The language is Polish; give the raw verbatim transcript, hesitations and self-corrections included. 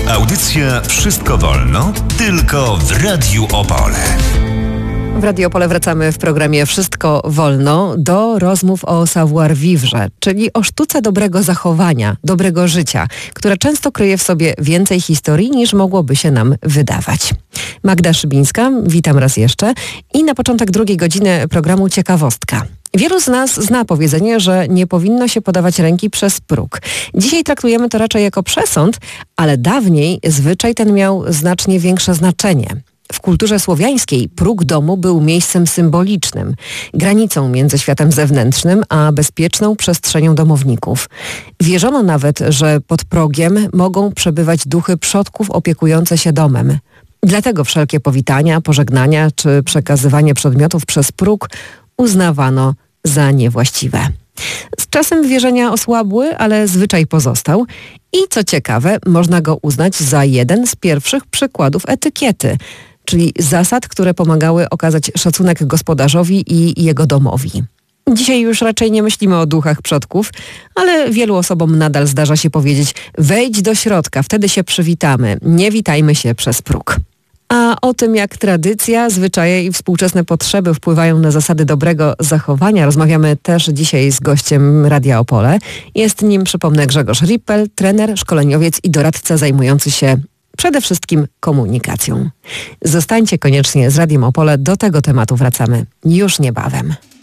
Audycja Wszystko Wolno, tylko w Radiu Opole. W Radiu Opole wracamy w programie Wszystko Wolno do rozmów o savoir-vivre, czyli o sztuce dobrego zachowania, dobrego życia, która często kryje w sobie więcej historii niż mogłoby się nam wydawać. Magda Szybińska, witam raz jeszcze i na początek drugiej godziny programu ciekawostka. Wielu z nas zna powiedzenie, że nie powinno się podawać ręki przez próg. Dzisiaj traktujemy to raczej jako przesąd, ale dawniej zwyczaj ten miał znacznie większe znaczenie. W kulturze słowiańskiej próg domu był miejscem symbolicznym, granicą między światem zewnętrznym a bezpieczną przestrzenią domowników. Wierzono nawet, że pod progiem mogą przebywać duchy przodków opiekujące się domem. Dlatego wszelkie powitania, pożegnania czy przekazywanie przedmiotów przez próg uznawano za niewłaściwe. Z czasem wierzenia osłabły, ale zwyczaj pozostał i co ciekawe, można go uznać za jeden z pierwszych przykładów etykiety, czyli zasad, które pomagały okazać szacunek gospodarzowi i jego domowi. Dzisiaj już raczej nie myślimy o duchach przodków, ale wielu osobom nadal zdarza się powiedzieć: wejdź do środka, wtedy się przywitamy, nie witajmy się przez próg. A o tym, jak tradycja, zwyczaje i współczesne potrzeby wpływają na zasady dobrego zachowania, rozmawiamy też dzisiaj z gościem Radia Opole. Jest nim, przypomnę, Grzegorz Rippel, trener, szkoleniowiec i doradca zajmujący się przede wszystkim komunikacją. Zostańcie koniecznie z Radiem Opole, do tego tematu wracamy już niebawem.